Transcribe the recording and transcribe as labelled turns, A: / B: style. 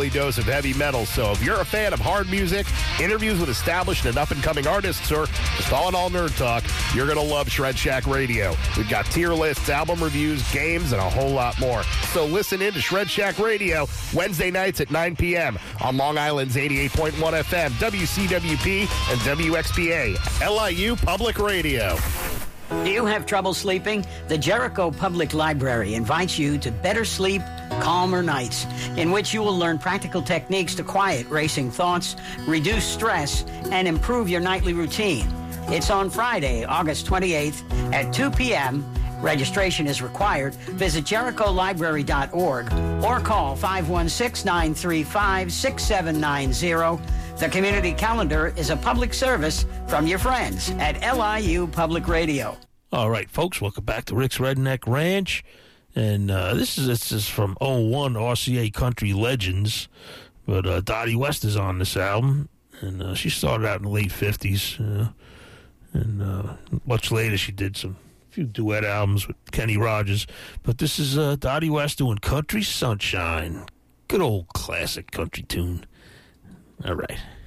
A: daily dose of heavy metal. So if you're a fan of hard music, interviews with established and up-and-coming artists, or just all-in-all nerd talk, you're going to love Shred Shack Radio. We've got tier lists, album reviews, games, and a whole lot more. So listen in to Shred Shack Radio Wednesday nights at 9 p.m. on Long Island's 88.1 FM, WCWP, and WXPA, LIU Public Radio.
B: Do you have trouble sleeping? The Jericho Public Library invites you to better sleep, calmer nights, in which you will learn practical techniques to quiet racing thoughts, reduce stress, and improve your nightly routine. It's on Friday, August 28th at 2 p.m. Registration is required. Visit jericholibrary.org or call 516-935-6790. The community calendar is a public service from your friends at LIU Public Radio.
C: All right, folks, welcome back to Rick's Redneck Ranch. And this is from 01 RCA Country Legends. But Dottie West is on this album. And she started out in the late 50s. And much later she did a few duet albums with Kenny Rogers. But this is Dottie West doing Country Sunshine. Good old classic country tune. All right.